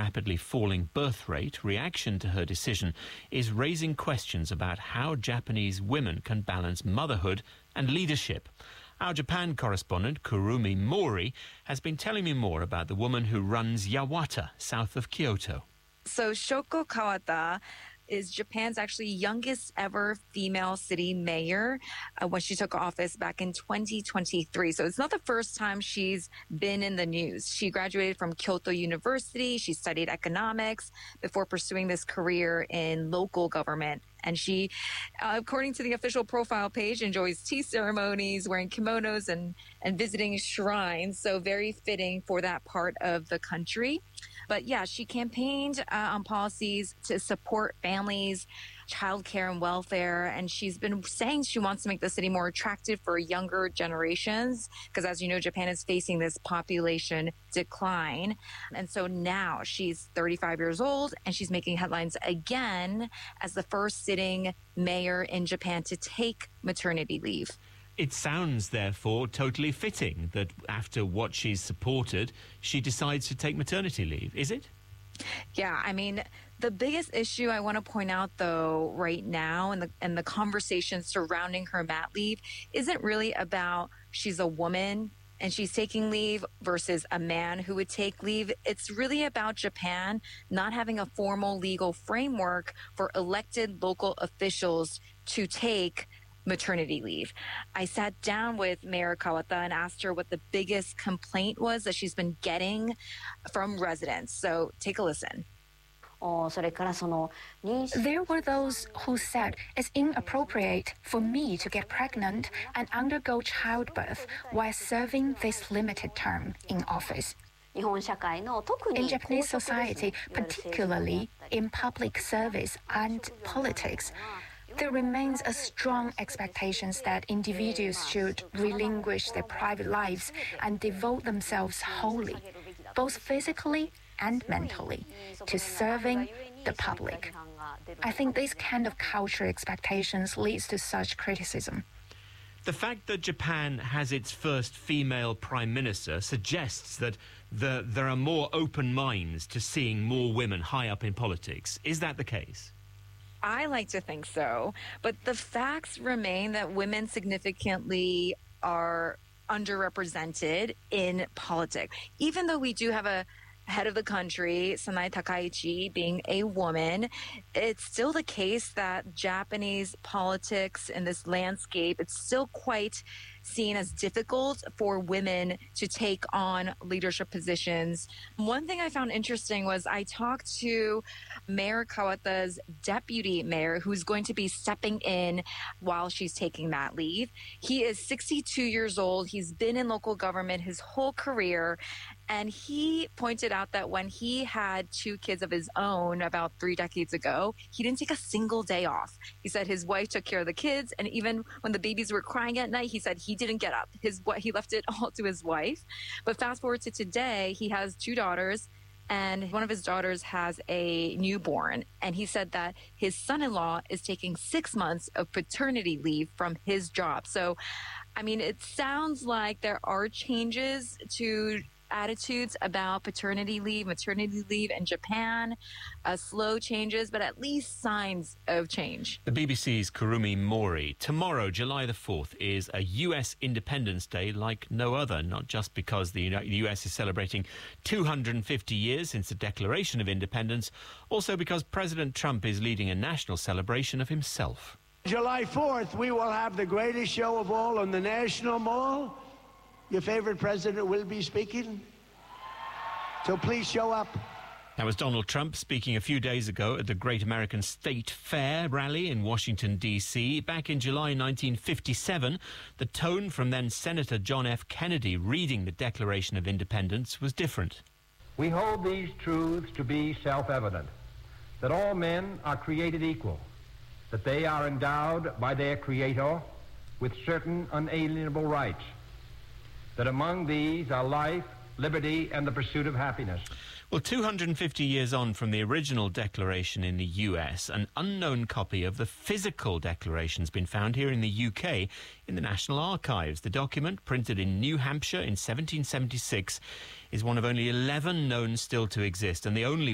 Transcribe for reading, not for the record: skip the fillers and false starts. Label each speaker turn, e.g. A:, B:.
A: rapidly falling birth rate, reaction to her decision is raising questions about how Japanese women can balance motherhood and leadership. Our Japan correspondent, Kurumi Mori, has been telling me more about the woman who runs Yawata, south of Kyoto.
B: So Shoko Kawata is Japan's actually youngest ever female city mayor when she took office back in 2023. So it's not the first time she's been in the news. She graduated from Kyoto University. She studied economics before pursuing this career in local government. And she, according to the official profile page, enjoys tea ceremonies, wearing kimonos and visiting shrines. So very fitting for that part of the country. But yeah, she campaigned on policies to support families, childcare and welfare. And she's been saying she wants to make the city more attractive for younger generations. Because as you know, Japan is facing this population decline. And so now she's 35 years old and she's making headlines again as the first sitting mayor in Japan to take maternity leave.
A: It sounds, therefore, totally fitting that after what she's supported, she decides to take maternity leave. Is it?
B: Yeah, I mean, the biggest issue I want to point out, though, right now in the conversation surrounding her mat leave isn't really about she's a woman and she's taking leave versus a man who would take leave. It's really about Japan not having a formal legal framework for elected local officials to take maternity leave. I sat down with Mayor Kawata and asked her what the biggest complaint was that she's been getting from residents. So take a listen.
C: There were those who said it's inappropriate for me to get pregnant and undergo childbirth while serving this limited term in office. In Japanese society, particularly in public service and politics, there remains a strong expectation that individuals should relinquish their private lives and devote themselves wholly, both physically and mentally, to serving the public. I think this kind of cultural expectations leads to such criticism.
A: The fact that Japan has its first female prime minister suggests that there are more open minds to seeing more women high up in politics. Is that the case?
B: I like to think so, but the facts remain that women significantly are underrepresented in politics. Even though we do have a head of the country, Sanae Takaichi, being a woman, it's still the case that Japanese politics in this landscape, it's still quite seen as difficult for women to take on leadership positions. One thing I found interesting was I talked to Mayor Kawata's deputy mayor, who's going to be stepping in while she's taking that leave. He is 62 years old. He's been in local government his whole career. And he pointed out that when he had 2 kids of his own about 3 decades ago, he didn't take a single day off. He said his wife took care of the kids. And even when the babies were crying at night, he said he didn't get up. He left it all to his wife. But fast forward to today, he has 2 daughters. And one of his daughters has a newborn. And he said that his son-in-law is taking 6 months of paternity leave from his job. So, I mean, it sounds like there are changes to attitudes about paternity leave, maternity leave in Japan, slow changes, but at least signs of change.
A: The BBC's Kurumi Mori. Tomorrow, July the 4th, is a US Independence Day like no other, not just because the US is celebrating 250 years since the Declaration of Independence, also because President Trump is leading a national celebration of himself.
D: July 4th, we will have the greatest show of all on the National Mall. Your favorite president will be speaking, so please show up.
A: That was Donald Trump speaking a few days ago at the Great American State Fair rally in Washington, D.C. Back in July 1957, the tone from then Senator John F. Kennedy reading the Declaration of Independence was different.
E: We hold these truths to be self-evident, that all men are created equal, that they are endowed by their Creator with certain unalienable rights, that among these are life, liberty, and the pursuit of happiness.
A: Well, 250 years on from the original declaration in the US, an unknown copy of the physical declaration has been found here in the UK in the National Archives. The document, printed in New Hampshire in 1776, is one of only 11 known still to exist, and the only